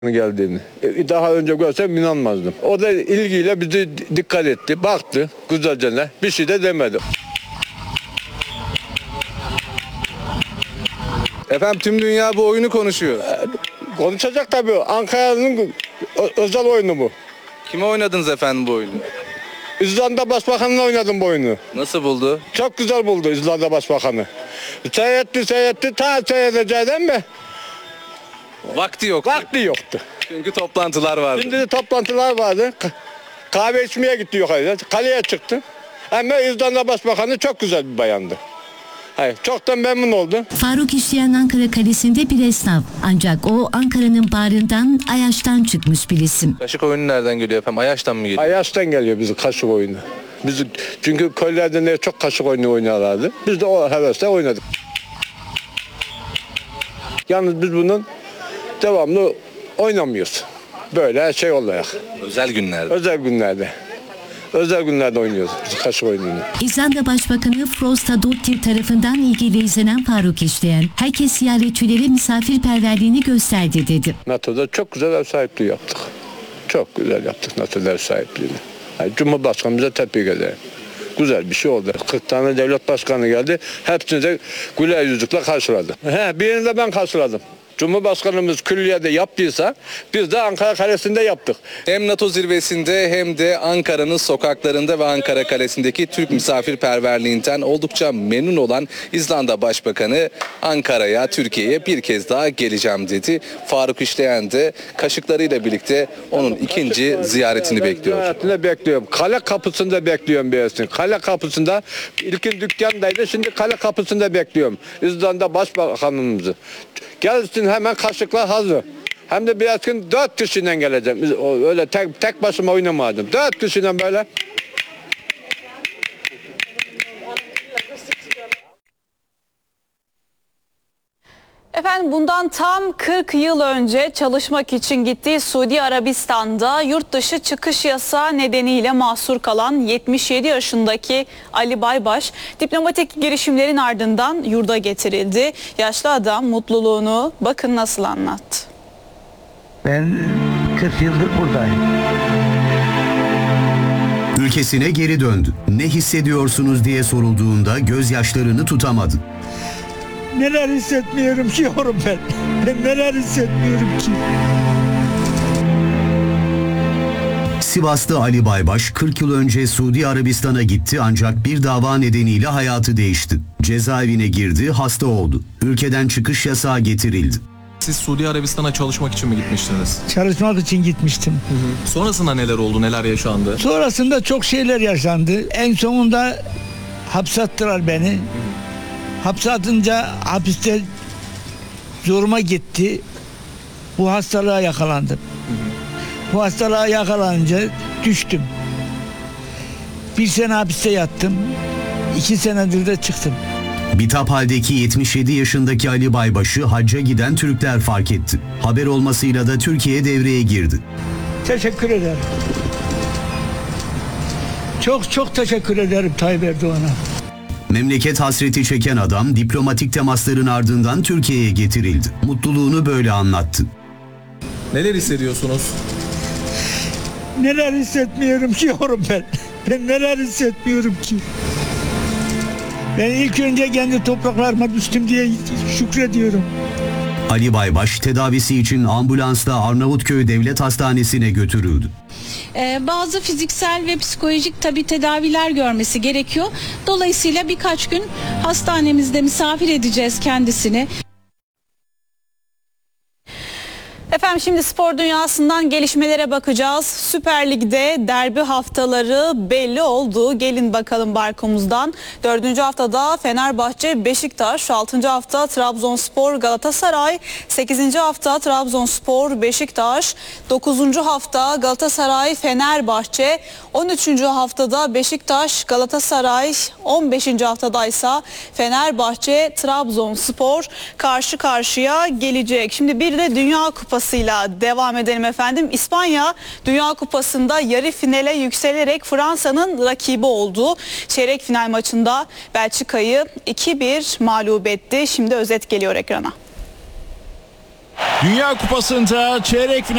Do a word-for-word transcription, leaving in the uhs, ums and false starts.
geldiğini. Daha önce görsem inanmazdım. O da ilgiyle bizi dikkat etti, baktı güzelce ne, bir şey de demedi. Efendim tüm dünya bu oyunu konuşuyor. Konuşacak tabii. Ankara'nın özel oyunu bu. Kime oynadınız efendim bu oyunu? İzlanda Başbakanı'na oynadım bu oyunu. Nasıl buldu? Çok güzel buldu İzlanda Başbakanı. Seyretti seyretti ta seyredeceğinden mi? Vakti yok. Vakti yoktu. Çünkü toplantılar vardı. Şimdi de toplantılar vardı. Kahve içmeye gitti yukarıya. Kaleye çıktı. Ama İzlanda Başbakanı çok güzel bir bayandı. Hayır, çok da memnun oldu. Faruk İşleyen Ankara Kalesi'nde bir esnaf. Ancak o Ankara'nın bağrından, Ayaş'tan çıkmış bir isim. Kaşık oyunu nereden geliyor efendim? Ayaş'tan mı geliyor? Ayaş'tan geliyor bizim kaşık oyunu. Biz, çünkü köylerde ne çok kaşık oyunu oynarlardı. Biz de o hevesle oynadık. Yalnız biz bunun devamlı oynamıyoruz. Böyle şey olarak. Özel günlerde. Özel günlerde. Özel günlerde oynuyoruz biz kaşık oyununu. İzlanda Başbakanı Frosta Dottir tarafından ilgiyle izlenen Faruk İşleyen, herkes ziyaretçilere misafirperverliğini gösterdi dedi. NATO'da çok güzel ev sahipliği yaptık. Çok güzel yaptık NATO'da ev sahipliğini. Yani Cumhurbaşkanımıza tebrik ederim. Güzel bir şey oldu. kırk tane devlet başkanı geldi. Hepsini de güler yüzlükle karşıladı. He, birini de ben karşıladım. Cumhurbaşkanımız külliyede yaptıysa biz de Ankara Kalesi'nde yaptık. Hem NATO zirvesinde hem de Ankara'nın sokaklarında ve Ankara Kalesi'ndeki Türk misafirperverliğinden oldukça memnun olan İzlanda Başbakanı Ankara'ya, Türkiye'ye bir kez daha geleceğim dedi. Faruk İşleyen de kaşıklarıyla birlikte onun ikinci ziyaretini bekliyor. Ziyaretini bekliyorum. Kale kapısında bekliyorum birisini. Kale kapısında ilkin dükkandaydı, şimdi kale kapısında bekliyorum. İzlanda Başbakanımızı. Gelsin hemen kaşıklar hazır. Hem de biraz gün dört kişiden geleceğim. Biz öyle tek, tek başıma oynamadım. Dört kişiden böyle. Efendim bundan tam kırk yıl önce çalışmak için gittiği Suudi Arabistan'da yurt dışı çıkış yasağı nedeniyle mahsur kalan yetmiş yedi yaşındaki Ali Baybaş diplomatik girişimlerin ardından yurda getirildi. Yaşlı adam mutluluğunu bakın nasıl anlattı. Ben kırk yıldır buradayım. Ülkesine geri döndü. Ne hissediyorsunuz diye sorulduğunda gözyaşlarını tutamadı. Neler hissetmiyorum ki yorum ben. Ben neler hissetmiyorum ki. Sivas'ta Ali Baybaş kırk yıl önce Suudi Arabistan'a gitti ancak bir dava nedeniyle hayatı değişti. Cezaevine girdi, hasta oldu. Ülkeden çıkış yasağı getirildi. Siz Suudi Arabistan'a çalışmak için mi gitmiştiniz? Çalışmak için gitmiştim. Hı hı. Sonrasında neler oldu, neler yaşandı? Sonrasında çok şeyler yaşandı. En sonunda hapse attılar beni. Hı hı. Hapse atınca hapiste zoruma gitti. Bu hastalığa yakalandım. Hı hı. Bu hastalığa yakalanınca düştüm. Bir sene hapiste yattım. İki senedir de çıktım. Bitap haldeki yetmiş yedi yaşındaki Ali Baybaş'ı hacca giden Türkler fark etti. Haber olmasıyla da Türkiye devreye girdi. Teşekkür ederim. Çok çok teşekkür ederim Tayyip Erdoğan'a. Memleket hasreti çeken adam diplomatik temasların ardından Türkiye'ye getirildi. Mutluluğunu böyle anlattı. Neler hissediyorsunuz? Neler hissetmiyorum ki yorum ben. Ben neler hissetmiyorum ki. Ben ilk önce kendi topraklarıma düştüm diye şükrediyorum. Ali Baybaş tedavisi için ambulansla Arnavutköy Devlet Hastanesi'ne götürüldü. Ee, bazı fiziksel ve psikolojik tabii tedaviler görmesi gerekiyor. Dolayısıyla birkaç gün hastanemizde misafir edeceğiz kendisini. Efendim şimdi spor dünyasından gelişmelere bakacağız. Süper Lig'de derbi haftaları belli oldu. Gelin bakalım barkomuzdan. Dördüncü haftada Fenerbahçe, Beşiktaş, altıncı hafta Trabzonspor, Galatasaray, sekizinci hafta Trabzonspor, Beşiktaş, dokuzuncu hafta Galatasaray, Fenerbahçe, on üçüncü haftada Beşiktaş, Galatasaray, on beşinci haftada ise Fenerbahçe, Trabzonspor karşı karşıya gelecek. Şimdi bir de Dünya Kupası ile devam edelim efendim. İspanya Dünya Kupası'nda yarı finale yükselerek Fransa'nın rakibi oldu. Çeyrek final maçında Belçika'yı iki bir mağlup etti. Şimdi özet geliyor ekrana. Dünya Kupası'nda çeyrek final